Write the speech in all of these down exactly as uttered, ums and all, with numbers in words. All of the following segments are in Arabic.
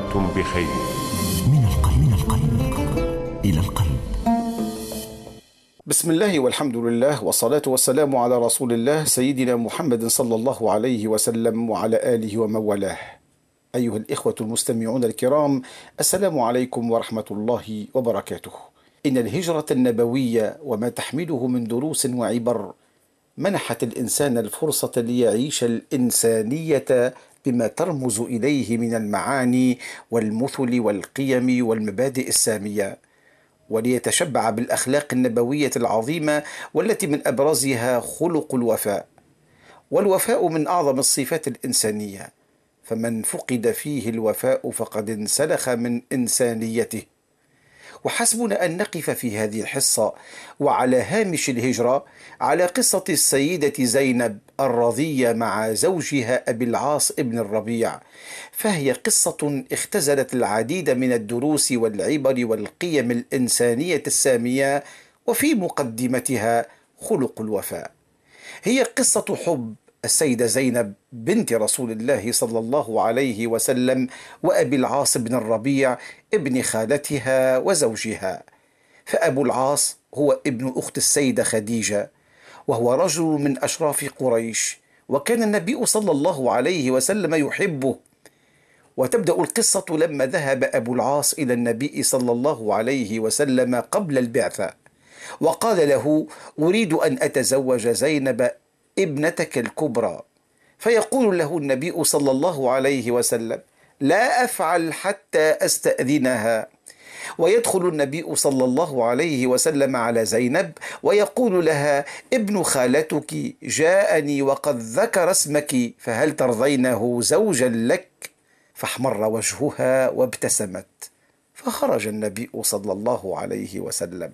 دمتم بخير. من القلب من القلب إلى القلب. بسم الله والحمد لله والصلاة والسلام على رسول الله سيدنا محمد صلى الله عليه وسلم وعلى آله ومن والاه. أيها الإخوة المستمعون الكرام، السلام عليكم ورحمة الله وبركاته. إن الهجرة النبوية وما تحمله من دروس وعبر منحت الإنسان الفرصة ليعيش الإنسانية بما ترمز إليه من المعاني والمثل والقيم والمبادئ السامية، وليتشبع بالأخلاق النبوية العظيمة والتي من أبرزها خلق الوفاء. والوفاء من أعظم الصفات الإنسانية، فمن فقد فيه الوفاء فقد انسلخ من إنسانيته. وحسبنا أن نقف في هذه الحصة وعلى هامش الهجرة على قصة السيدة زينب الرضية مع زوجها أبي العاص ابن الربيع، فهي قصة اختزلت العديد من الدروس والعبر والقيم الإنسانية السامية، وفي مقدمتها خلق الوفاء. هي قصة حب السيدة زينب بنت رسول الله صلى الله عليه وسلم وأبي العاص بن الربيع ابن خالتها وزوجها. فأبو العاص هو ابن أخت السيدة خديجة، وهو رجل من أشراف قريش، وكان النبي صلى الله عليه وسلم يحبه. وتبدأ القصة لما ذهب أبو العاص إلى النبي صلى الله عليه وسلم قبل البعثة، وقال له: أريد أن أتزوج زينب ابنتك الكبرى. فيقول له النبي صلى الله عليه وسلم: لا أفعل حتى أستأذنها. ويدخل النبي صلى الله عليه وسلم على زينب ويقول لها: ابن خالتك جاءني وقد ذكر اسمك، فهل ترضينه زوجا لك؟ فاحمر وجهها وابتسمت. فخرج النبي صلى الله عليه وسلم،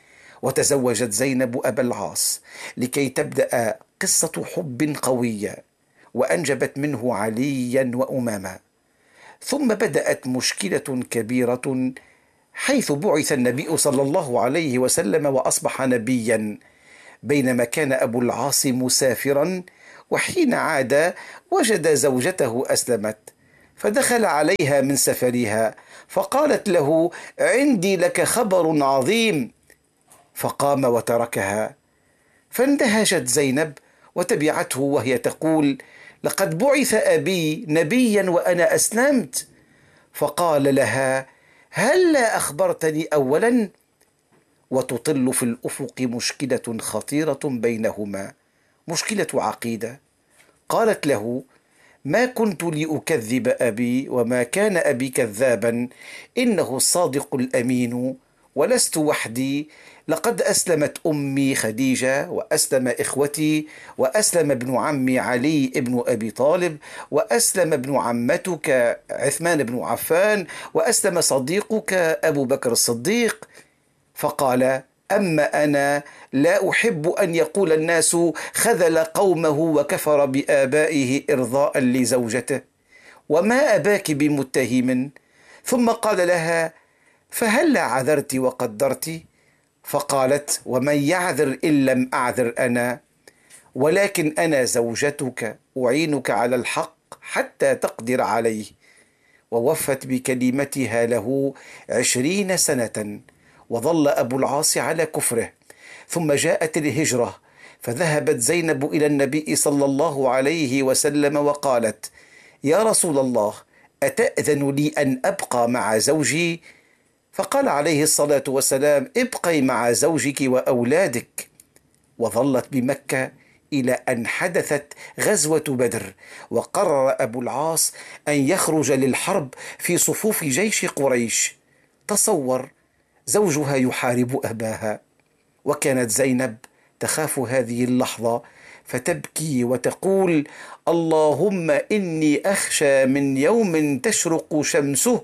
وتزوجت زينب أبا العاص لكي تبدأ قصة حب قوية، وأنجبت منه عليا وأمامة. ثم بدأت مشكلة كبيرة، حيث بعث النبي صلى الله عليه وسلم وأصبح نبيا، بينما كان أبو العاص مسافرا، وحين عاد وجد زوجته أسلمت، فدخل عليها من سفرها فقالت له: عندي لك خبر عظيم. فقام وتركها، فاندهشت زينب وتبعته وهي تقول: لقد بعث أبي نبيا وأنا أسلمت. فقال لها: هلا أخبرتني أولا؟ وتطل في الأفق مشكلة خطيرة بينهما، مشكلة عقيدة. قالت له: ما كنت لأكذب أبي، وما كان أبي كذابا، إنه الصادق الأمين، ولست وحدي، لقد أسلمت أمي خديجة، وأسلم إخوتي، وأسلم ابن عمي علي ابن أبي طالب، وأسلم ابن عمتك عثمان بن عفان، وأسلم صديقك أبو بكر الصديق. فقال: أما أنا لا أحب أن يقول الناس خذل قومه وكفر بآبائه إرضاء لزوجته، وما أباك بمتهم. ثم قال لها: فهل عذرت وقدرت؟ فقالت: ومن يعذر إن لم أعذر أنا، ولكن أنا زوجتك أعينك على الحق حتى تقدر عليه. ووفت بكلمتها له عشرين سنة، وظل أبو العاص على كفره. ثم جاءت الهجرة، فذهبت زينب إلى النبي صلى الله عليه وسلم وقالت: يا رسول الله، أتأذن لي أن أبقى مع زوجي؟ فقال عليه الصلاة والسلام: ابقي مع زوجك وأولادك. وظلت بمكة إلى أن حدثت غزوة بدر، وقرر أبو العاص أن يخرج للحرب في صفوف جيش قريش. تصور، زوجها يحارب أباها. وكانت زينب تخاف هذه اللحظة، فتبكي وتقول: اللهم إني أخشى من يوم تشرق شمسه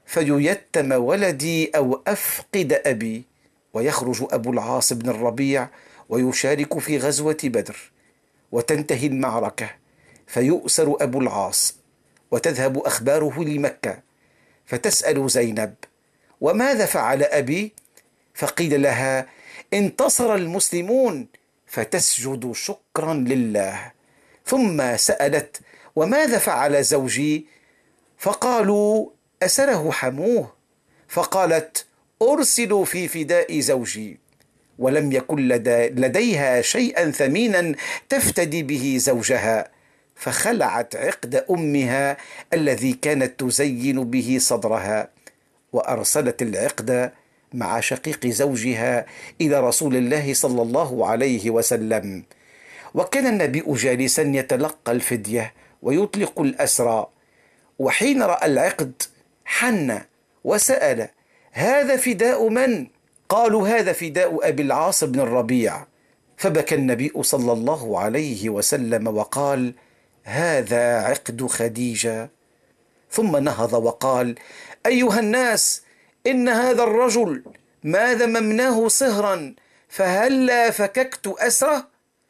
فييتم ولدي أو أفقد أبي. ويخرج أبو العاص بن الربيع ويشارك في غزوة بدر، وتنتهي المعركة، فيؤسر أبو العاص، وتذهب أخباره لمكة، فتسأل زينب: وماذا فعل أبي؟ فقيل لها: انتصر المسلمون، فتسجد شكرا لله. ثم سألت: وماذا فعل زوجي؟ فقالوا: أسره حموه، فقالت: أرسل في فداء زوجي. ولم يكن لدى لديها شيئا ثمينا تفتدي به زوجها، فخلعت عقد أمها الذي كانت تزين به صدرها، وأرسلت العقد مع شقيق زوجها إلى رسول الله صلى الله عليه وسلم. وكان النبي جالسا يتلقى الفدية ويطلق الأسرى، وحين رأى العقد حن وسأل: هذا فداء من؟ قالوا: هذا فداء أبي العاص بن الربيع. فبكى النبي صلى الله عليه وسلم وقال: هذا عقد خديجة. ثم نهض وقال: أيها الناس، إن هذا الرجل ما ذممناه صهرا، فهلا فككت أسره؟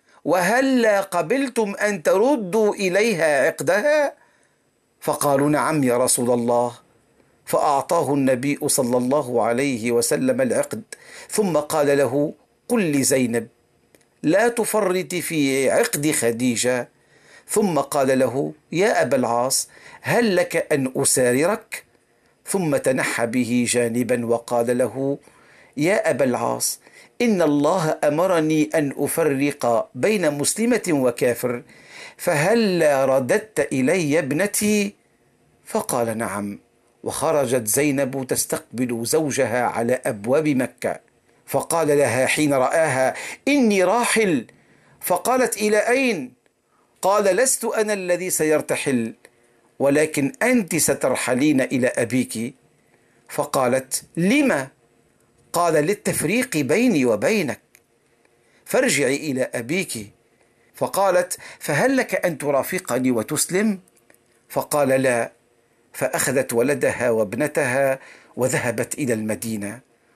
وهلا قبلتم أن تردوا إليها عقدها؟ فقالوا: نعم يا رسول الله. فأعطاه النبي صلى الله عليه وسلم العقد، ثم قال له: قل لزينب لا تفرط في عقد خديجة. ثم قال له: يا أبا العاص، هل لك أن أساررك؟ ثم تنحى به جانبا وقال له: يا أبا العاص، إن الله أمرني أن أفرق بين مسلمة وكافر، فهل رددت إلي ابنتي؟ فقال: نعم. وخرجت زينب تستقبل زوجها على أبواب مكة، فقال لها حين رآها: إني راحل. فقالت: إلى أين؟ قال: لست أنا الذي سيرتحل، ولكن أنت سترحلين إلى أبيك. فقالت: لما؟ قال: للتفريق بيني وبينك، فارجعي إلى أبيك. فقالت: فهل لك أن ترافقني وتسلم؟ فقال: لا. فأخذت ولدها وابنتها وذهبت إلى المدينة.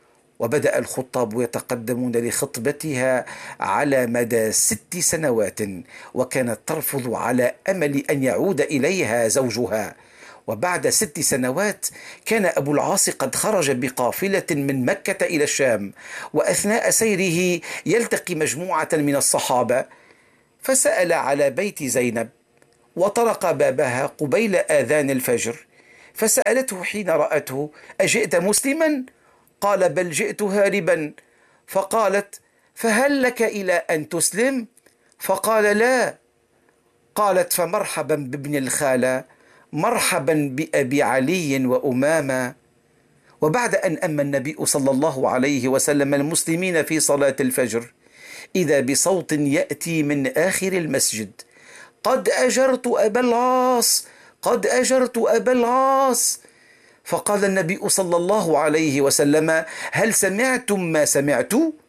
وبدأ الخطاب يتقدمون لخطبتها على مدى ست سنوات، وكانت ترفض على أمل أن يعود إليها زوجها. وبعد ست سنوات كان أبو العاص قد خرج بقافلة من مكة إلى الشام، وأثناء سيره يلتقي مجموعة من الصحابة، فسأل على بيت زينب، وطرق بابها قبيل آذان الفجر، فسألته حين رأته: أجئت مسلما؟ قال: بل جئت هاربا. فقالت: فهل لك إلى أن تسلم؟ فقال: لا. قالت: فمرحبا بابن الخالة، مرحبا بأبي علي وأمامة. وبعد أن أما النبي صلى الله عليه وسلم المسلمين في صلاة الفجر، إذا بصوت يأتي من آخر المسجد: قد أجرت أبا العاص، قد أجرت أبا العاص. فقال النبي صلى الله عليه وسلم: هل سمعتم ما سمعت؟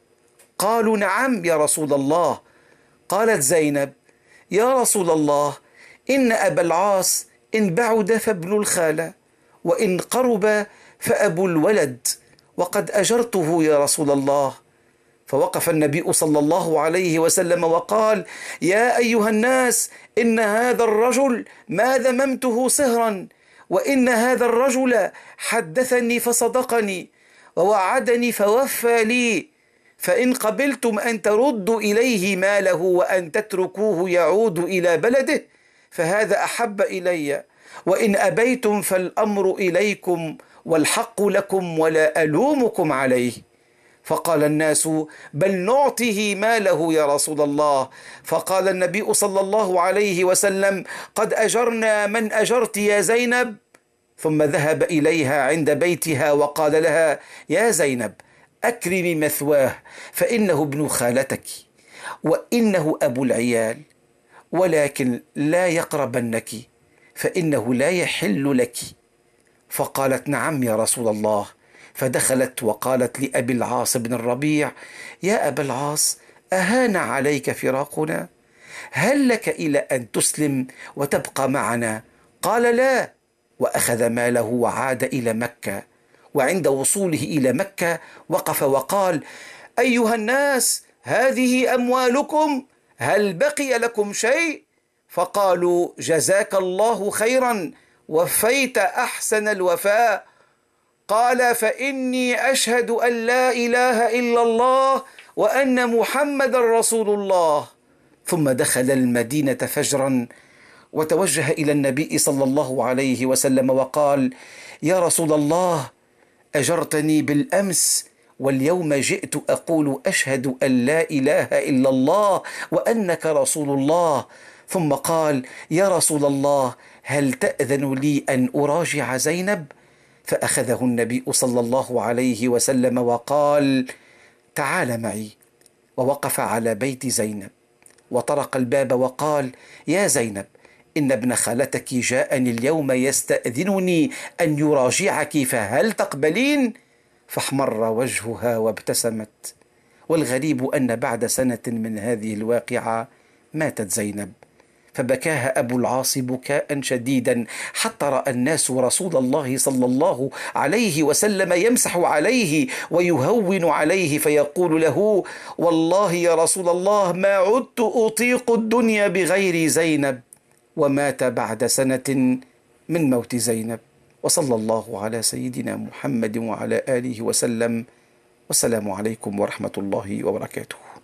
قالوا: نعم يا رسول الله. قالت زينب: يا رسول الله، إن أبا العاص إن بعد فابن الخالة، وإن قرب فأبو الولد، وقد أجرته يا رسول الله. فوقف النبي صلى الله عليه وسلم وقال: يا أيها الناس، إن هذا الرجل ما ذممته صهرا، وإن هذا الرجل حدثني فصدقني، ووعدني فوفى لي، فإن قبلتم أن تردوا إليه ماله وأن تتركوه يعود إلى بلده فهذا أحب إلي، وإن أبيتم فالأمر إليكم والحق لكم ولا ألومكم عليه. فقال الناس: بل نعطيه ماله يا رسول الله. فقال النبي صلى الله عليه وسلم: قد أجرنا من أجرت يا زينب. ثم ذهب إليها عند بيتها وقال لها: يا زينب، أكرمي مثواه، فإنه ابن خالتك وإنه أبو العيال، ولكن لا يقربنك فإنه لا يحل لك. فقالت: نعم يا رسول الله. فدخلت وقالت لأبي العاص بن الربيع: يا أبا العاص، أهان عليك فراقنا؟ هل لك إلى أن تسلم وتبقى معنا؟ قال: لا. وأخذ ماله وعاد إلى مكة. وعند وصوله إلى مكة وقف وقال: أيها الناس، هذه أموالكم، هل بقي لكم شيء؟ فقالوا: جزاك الله خيرا، وفيت أحسن الوفاء. قال: فإني أشهد أن لا إله إلا الله وأن محمد رسول الله. ثم دخل المدينة فجرا، وتوجه إلى النبي صلى الله عليه وسلم وقال: يا رسول الله، أجرتني بالأمس واليوم جئت أقول أشهد أن لا إله إلا الله وأنك رسول الله. ثم قال: يا رسول الله، هل تأذن لي أن أراجع زينب؟ فأخذه النبي صلى الله عليه وسلم وقال: تعال معي. ووقف على بيت زينب وطرق الباب وقال: يا زينب، إن ابن خالتك جاءني اليوم يستأذنني أن يراجعك، فهل تقبلين؟ فاحمر وجهها وابتسمت. والغريب أن بعد سنة من هذه الواقعة ماتت زينب، فبكاها أبو العاص بكاء شديدا، حتى رأى الناس رسول الله صلى الله عليه وسلم يمسح عليه ويهون عليه فيقول له: والله يا رسول الله ما عدت أطيق الدنيا بغير زينب. ومات بعد سنة من موت زينب. وصلى الله على سيدنا محمد وعلى آله وسلم. والسلام عليكم ورحمة الله وبركاته.